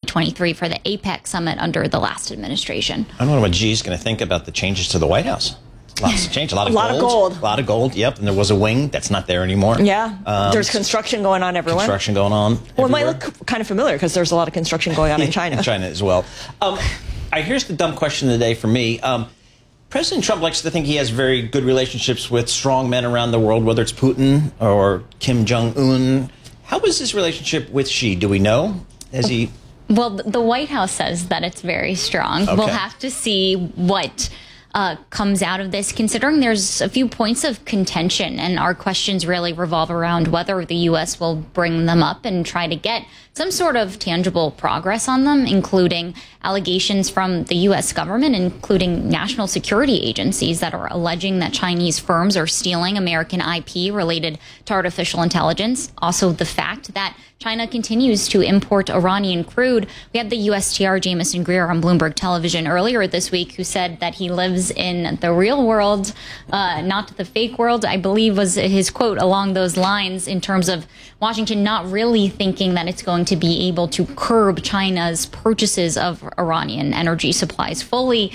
2023 for the APEC summit under the last administration. I don't know what Xi's going to think about the changes to the White House. Lots of change, a lot of gold. A lot of gold, yep. And there was a wing that's not there anymore. Yeah, there's construction going on everywhere. Construction going on Well, it might look kind of familiar because there's a lot of construction going on in China. In China as well. Here's the dumb question of the day for me. President Trump likes to think he has very good relationships with strong men around the world, whether it's Putin or Kim Jong-un. How is his relationship with Xi? Do we know? Well, the White House says that it's very strong. Okay. We'll have to see what comes out of this, considering there's a few points of contention, and our questions really revolve around whether the U.S. will bring them up and try to get some sort of tangible progress on them, including allegations from the U.S. government, including national security agencies that are alleging that Chinese firms are stealing American IP related to artificial intelligence. Also, the fact that China continues to import Iranian crude. We had the USTR Jamison Greer on Bloomberg Television earlier this week, who said that he lives in the real world, not the fake world, I believe was his quote along those lines, in terms of Washington not really thinking that it's going to be able to curb China's purchases of Iranian energy supplies fully,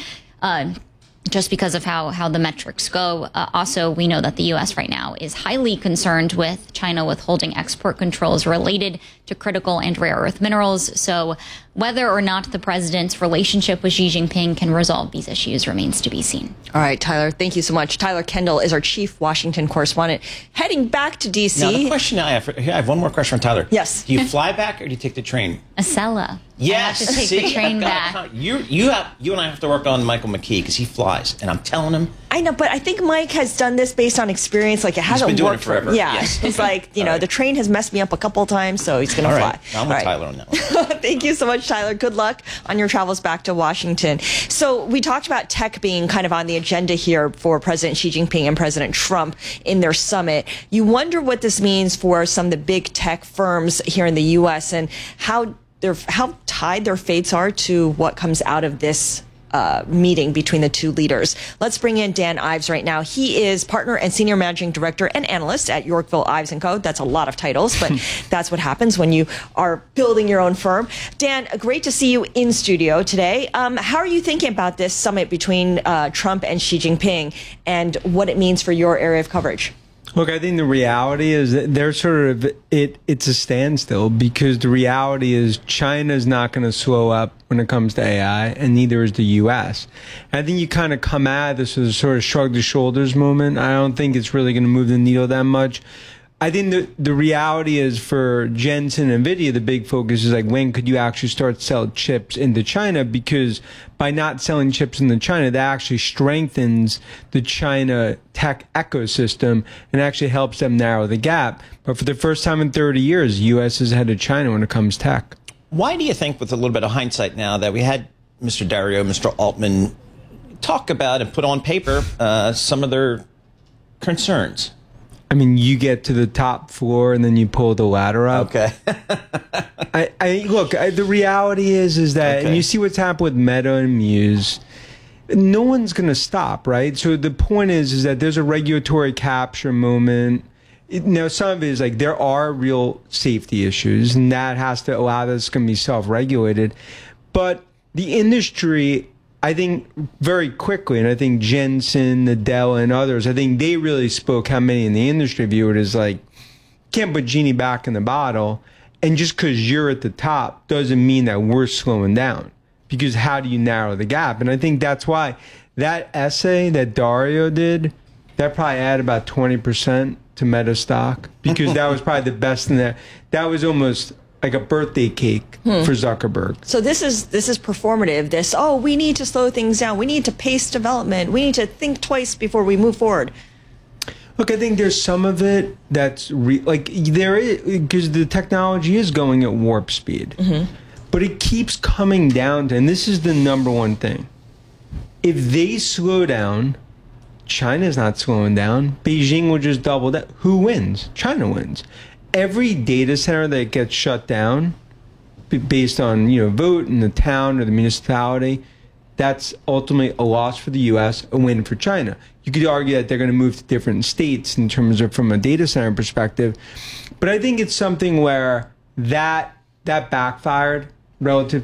just because of how the metrics go. Also, we know that the U.S. right now is highly concerned with China withholding export controls related to critical and rare earth minerals. So whether or not the president's relationship with Xi Jinping can resolve these issues remains to be seen. All right, Tyler, thank you so much. Tyler Kendall is our chief Washington correspondent. Heading back to D.C. Now, the question I have one more question from Tyler. Yes. Do you fly back or do you take the train? Acela. Yes. I have to take the train back. You and I have to work on Michael McKee because he flies, and I'm telling him. I know, but I think Mike has done this based on experience. Like, it hasn't worked worked forever. Yeah, yes. It's like, the train has messed me up a couple of times, so he's going to fly. I'm with Tyler on that one. Thank you so much, Tyler. Good luck on your travels back to Washington. So we talked about tech being kind of on the agenda here for President Xi Jinping and President Trump in their summit. You wonder what this means for some of the big tech firms here in the U.S. and how tied their fates are to what comes out of this meeting between the two leaders. Let's bring in Dan Ives right now. He is partner and senior managing director and analyst at Yorkville Ives & Co. That's a lot of titles, but that's what happens when you are building your own firm. Dan, great to see you in studio today. How are you thinking about this summit between Trump and Xi Jinping and what it means for your area of coverage? Look, I think the reality is that they're it's a standstill, because the reality is China's not going to slow up when it comes to AI, and neither is the U.S. And I think you kind of come at this with a sort of shrug the shoulders moment. I don't think it's really going to move the needle that much. I think the reality is for Jensen and NVIDIA, the big focus is like, when could you actually start selling chips into China? Because by not selling chips into China, that actually strengthens the China tech ecosystem and actually helps them narrow the gap. But for the first time in 30 years, the U.S. is ahead of China when it comes to tech. Why do you think, with a little bit of hindsight now, that we had Mr. Dario, Mr. Altman talk about and put on paper some of their concerns? I mean, you get to the top floor and then you pull the ladder up. Okay. The reality is that, and you see what's happened with Meta and Muse, no one's going to stop, right? So the point is that there's a regulatory capture moment. Now, some of it is like, there are real safety issues, and that has to allow this going to be self-regulated. But the industry, I think, very quickly, and I think Jensen, Nadella, and others, I think they really spoke how many in the industry view it as like, can't put genie back in the bottle. And just because you're at the top doesn't mean that we're slowing down. Because how do you narrow the gap? And I think that's why that essay that Dario did, that probably added about 20% to Meta stock. Because that was probably the best in there. That was almost like a birthday cake for Zuckerberg. So this is performative. We need to slow things down. We need to pace development. We need to think twice before we move forward. Look, I think there's some of it that's there is, because the technology is going at warp speed. But it keeps coming down to, and this is the number one thing, if they slow down, China's not slowing down. Beijing will just double that. Who wins? China wins. Every data center that gets shut down based on, vote in the town or the municipality, that's ultimately a loss for the U.S., a win for China. You could argue that they're going to move to different states in terms of from a data center perspective. But I think it's something where that backfired relative